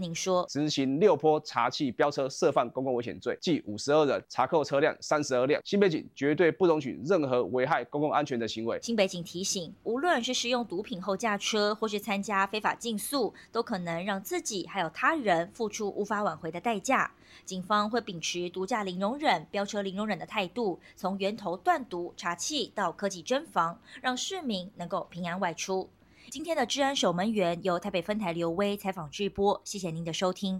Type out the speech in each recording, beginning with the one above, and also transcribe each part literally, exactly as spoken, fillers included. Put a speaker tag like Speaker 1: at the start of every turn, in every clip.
Speaker 1: 您说，
Speaker 2: 执行六波查缉飙车涉犯公共危险罪，计五十二人，查扣车辆三十二辆。新北警绝对不容许任何危害公共安全的行为。
Speaker 1: 新北警提醒，无论是使用毒品后驾车，或是参加非法竞速，都可能让自己还有他人付出无法挽回的代价。警方会秉持毒驾零容忍、飙车零容忍的态度，从源头断毒、查缉到科技侦防，让市民能够平安外出。今天的治安守门员由台北分台刘威采访直播，谢谢您的收听。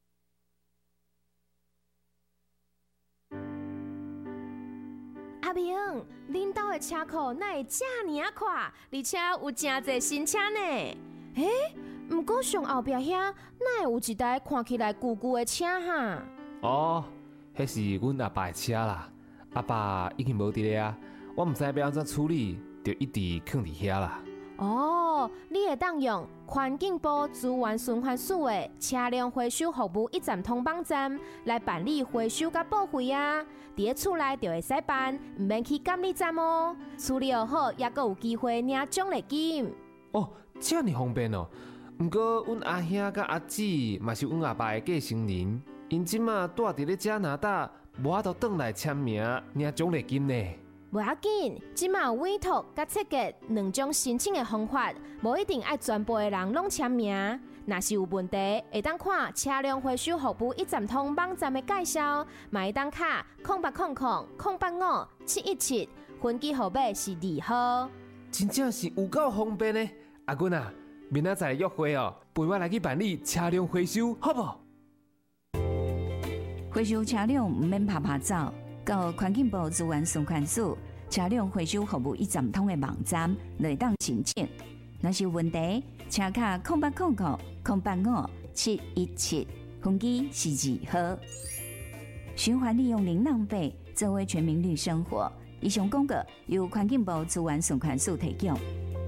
Speaker 3: 阿明，恁兜的车库哪会这么啊快，而且有真侪新车呢？诶，不过上后壁遐哪会有一台看起来旧旧的车哈？
Speaker 4: 哦，迄是阮阿爸的车啦。阿爸已经无伫咧啊，我毋知要安怎处理，就一直放伫遐啦。
Speaker 3: 哦，你会当用环境部资源循环署的车辆回收服务一站通网站来办理回收甲报废啊！伫咧厝内就会使办，唔免去监理站哦。处理好，也阁有机会领奖励金。
Speaker 4: 哦，这尔方便哦！毋过阮阿兄甲阿姊嘛是阮阿爸的继承人，因即马住伫咧加拿大，无法度转来签名领奖励金呢。
Speaker 3: 无要紧，即马有委托甲设计两种申请的方法，无一定爱全部的人拢签名。若是有问题，会当看车辆回收服务一站通网站的介绍，嘛会当卡空八空空空八五七一七，分机号码是二号。
Speaker 4: 真正是有够方便呢！阿君啊，明仔载约会哦，陪我来去办理车辆回收，好不？
Speaker 5: 回收车辆唔免拍拍走。到环境部资源循环署车辆回收服务一站通的网站来当申请。若是有问题，请卡空八空空空八五七一七，分机是二号。循环利用零浪费，作为全民绿生活。以上广告由环境部资源循环署提供。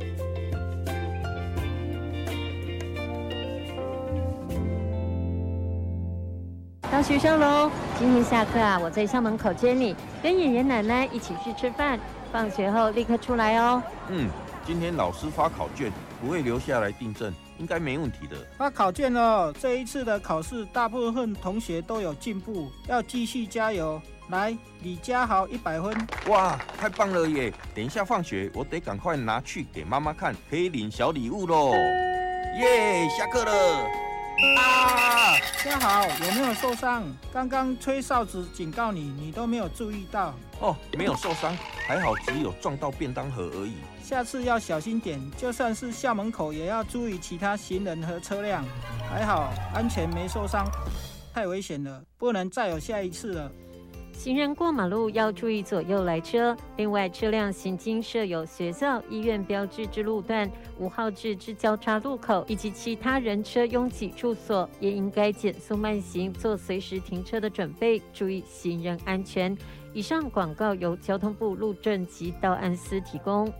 Speaker 6: 到学校喽！今天下课啊，我在校门口接你，跟爷爷奶奶一起去吃饭。放学后立刻出来哦。
Speaker 7: 嗯，今天老师发考卷，不会留下来订正，应该没问题的。
Speaker 8: 发考卷了，这一次的考试大部分同学都有进步，要继续加油。来，李家豪一百分。
Speaker 7: 哇，太棒了耶！等一下放学，我得赶快拿去给妈妈看，可以领小礼物喽。耶，下课了。啊！
Speaker 8: 家豪有没有受伤？刚刚吹哨子警告你，你都没有注意到。
Speaker 7: 哦，没有受伤，还好只有撞到便当盒而已。
Speaker 8: 下次要小心点，就算是校门口也要注意其他行人和车辆。还好安全没受伤，太危险了，不能再有下一次了。
Speaker 6: 行人过马路要注意左右来车，另外车辆行经设有学校、医院标志之路段、五号志之交叉路口以及其他人车拥挤处所，也应该减速慢行，做随时停车的准备，注意行人安全。以上广告由交通部路政及道安司提供。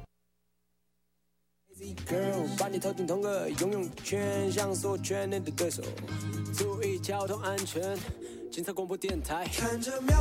Speaker 9: Girl， 把你头顶同个游泳圈，像所有圈内的对手，注意交通安全。警察广播电台，看着秒